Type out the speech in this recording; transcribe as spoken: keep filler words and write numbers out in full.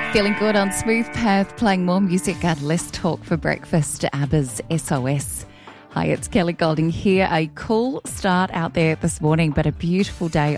Feeling good on Smooth Path, playing more music and less talk for breakfast. ABBA's S O S. Hi, it's Kelly Golding here. A cool start out there this morning, but a beautiful day